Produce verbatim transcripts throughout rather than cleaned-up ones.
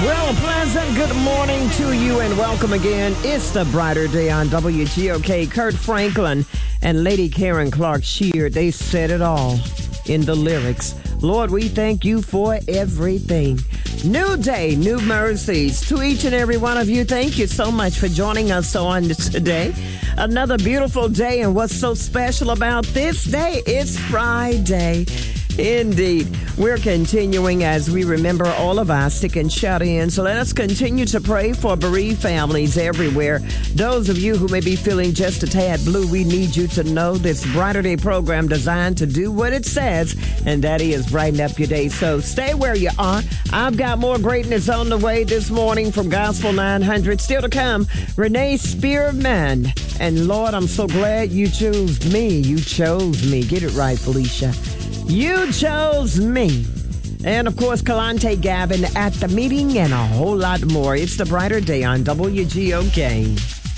Well, pleasant good morning to you and welcome again. It's the brighter day on W G O K. Kurt Franklin and Lady Karen Clark Sheard, they said it all in the lyrics. Lord, we thank you for everything. New day, new mercies to each and every one of you. Thank you so much for joining us on today. Another beautiful day, and what's so special about this day? It's Friday. Indeed. We're continuing as we remember all of our sick and shut-ins. So let us continue to pray for bereaved families everywhere. Those of you who may be feeling just a tad blue, we need you to know this Brighter Day program designed to do what it says, and that is brighten up your day. So stay where you are. I've got more greatness on the way this morning from Gospel nine hundred. Still to come, Renee Spearman. And Lord, I'm so glad you chose me. You chose me. Get it right, Felicia. You chose me. And, of course, Kalante Gavin at the meeting and a whole lot more. It's the Brighter Day on W G O K.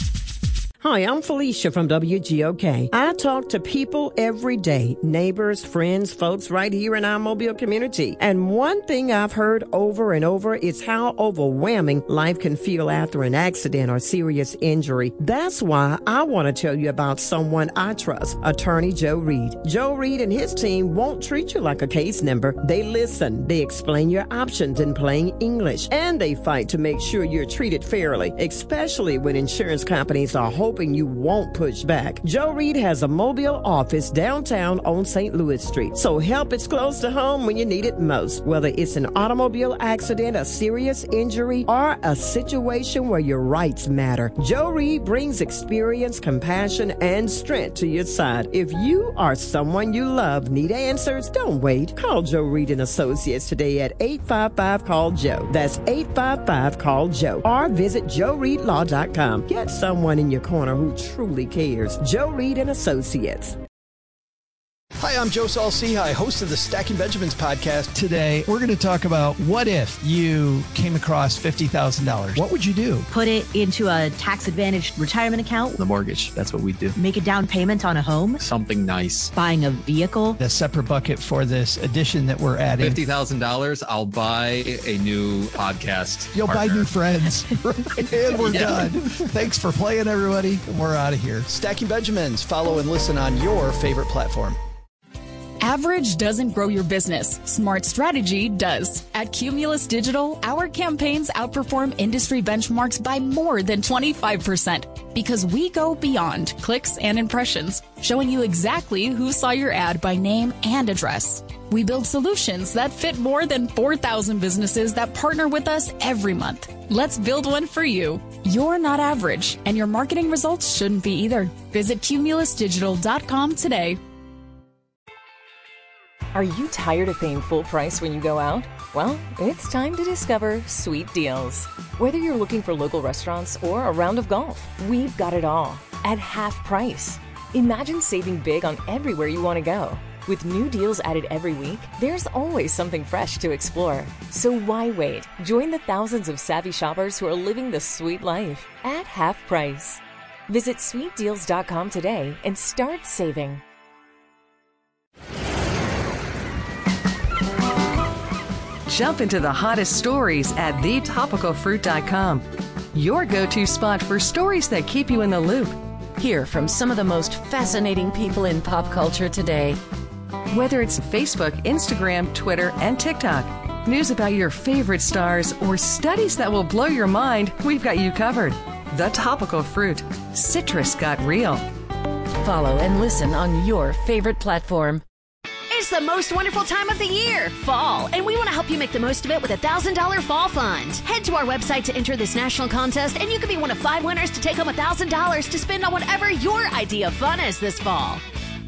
Hi, I'm Felicia from W G O K. I talk to people every day, neighbors, friends, folks right here in our Mobile community. And one thing I've heard over and over is how overwhelming life can feel after an accident or serious injury. That's why I want to tell you about someone I trust, Attorney Joe Reed. Joe Reed and his team won't treat you like a case number. They listen, they explain your options in plain English, and they fight to make sure you're treated fairly, especially when insurance companies are hoping you won't push back. Joe Reed has a Mobile office downtown on Saint Louis Street, so help is close to home when you need it most. Whether it's an automobile accident, a serious injury, or a situation where your rights matter, Joe Reed brings experience, compassion, and strength to your side. If you or someone you love need answers, don't wait. Call Joe Reed and Associates today at eight five five, call Joe. That's eight five five, call Joe. Or visit joe reed law dot com. Get someone in your corner who truly cares. Joe Reed and Associates. Hi, I'm Joe Saul-Sehy, host of the Stacking Benjamins podcast. Today, we're going to talk about what if you came across fifty thousand dollars? What would you do? Put it into a tax-advantaged retirement account. The mortgage, that's what we do. Make a down payment on a home. Something nice. Buying a vehicle. The separate bucket for this edition that we're adding. fifty thousand dollars, I'll buy a new podcast You'll partner. buy new friends. And we're Yeah. done. Thanks for playing, everybody. And we're out of here. Stacking Benjamins. Follow and listen on your favorite platform. Average doesn't grow your business. Smart strategy does. At Cumulus Digital, our campaigns outperform industry benchmarks by more than twenty-five percent because we go beyond clicks and impressions, showing you exactly who saw your ad by name and address. We build solutions that fit more than four thousand businesses that partner with us every month. Let's build one for you. You're not average, and your marketing results shouldn't be either. Visit cumulus digital dot com today. Are you tired of paying full price when you go out? Well, it's time to discover Sweet Deals. Whether you're looking for local restaurants or a round of golf, we've got it all at half price. Imagine saving big on everywhere you want to go. With new deals added every week, there's always something fresh to explore. So why wait? Join the thousands of savvy shoppers who are living the sweet life at half price. Visit sweet deals dot com today and start saving. Jump into the hottest stories at the topical fruit dot com. Your go-to spot for stories that keep you in the loop. Hear from some of the most fascinating people in pop culture today. Whether it's Facebook, Instagram, Twitter, and TikTok, news about your favorite stars, or studies that will blow your mind, we've got you covered. The Topical Fruit. Citrus got real. Follow and listen on your favorite platform. It's the most wonderful time of the year, fall, and we want to help you make the most of it with a one thousand dollars fall fund. Head to our website to enter this national contest, and you could be one of five winners to take home one thousand dollars to spend on whatever your idea of fun is this fall.